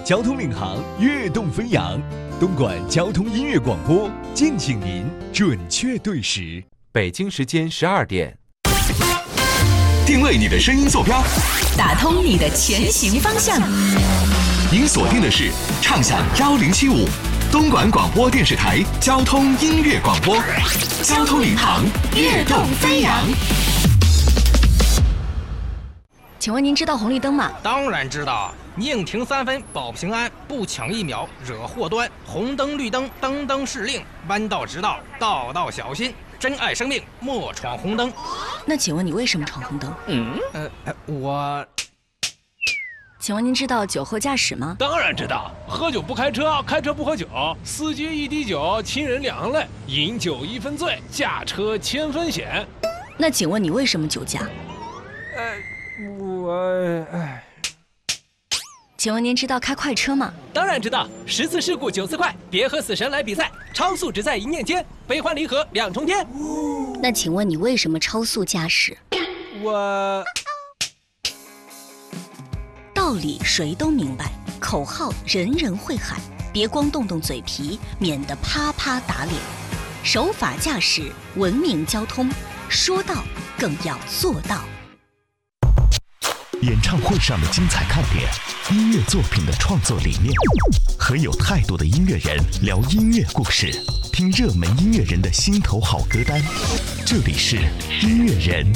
交通领航，跃动飞扬。东莞交通音乐广播，敬请您准确对时。 北京时间12点。 定位你的声音坐标， 打通你的前行方向。 您锁定的是畅享1075东莞广播电视台交通音乐广播，交通领航，跃动飞扬。 请问您知道红绿灯吗？ 当然知道，宁停3分保平安，不抢1秒惹祸端。红灯绿灯灯灯是令，弯道直道道道小心。珍爱生命，莫闯红灯。 那请问你为什么闯红灯？ 我…… 请问您知道酒后驾驶吗？ 当然知道，喝酒不开车，开车不喝酒，司机一滴酒，亲人2行泪，饮酒1分醉，驾车1000分险。 那请问你为什么酒驾？请问您知道开快车吗？ 当然知道，10次事故9次快，别和死神来比赛，超速只在一念间，悲欢离合2重天。 那请问你为什么超速驾驶？道理谁都明白，口号人人会喊，别光动动嘴皮，免得啪啪打脸。守法驾驶，文明交通，说到更要做到。 演唱会上的精彩看点，音乐作品的创作理念，和有态度的音乐人聊音乐故事，听热门音乐人的心头好歌单。这里是音乐人